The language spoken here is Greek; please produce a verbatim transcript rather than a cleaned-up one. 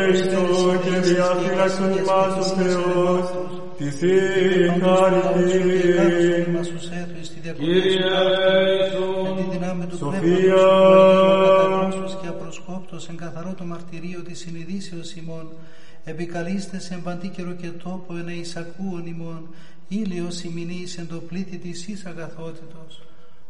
Χριστό και διαφύλαξον ημάς ο Θεός, της ηχάρητη. Κύριε Ιησού, εν τη δυνάμει του Σοφία. πνεύματος και απροσκόπτως εν καθαρό το μαρτυρίο της συνειδήσεως ημών, επικαλείστε σε παντή καιρο και τόπο εν εισακούων ημών, ήλιος ημινής εν το πλήθη της εις αγαθότητος.